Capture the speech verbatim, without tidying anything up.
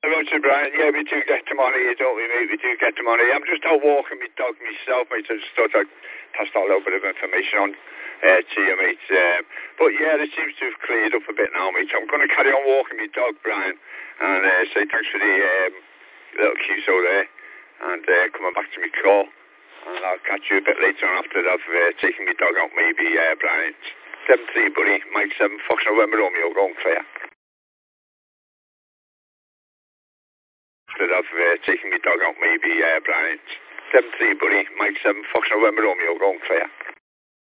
Roger, Brian. Yeah, we do get them on here, don't we, mate? We do get them on here. I'm just out walking my dog myself, mate. I just thought I'd pass that little bit of information on uh, to you, mate. Um, but yeah, it seems to have cleared up a bit now, mate. I'm going to carry on walking my dog, Brian, and uh, say thanks for the um, little cues over there, and uh, coming back to my call. And I'll catch you a bit later on after I've uh, taken my dog out, maybe, uh, Brian. seven three, buddy. Mike seven, Fox November Romeo, going clear. After I've uh, taken my dog out, maybe, uh, Brian. seven three, buddy. Mike seven, Fox November Romeo, going clear.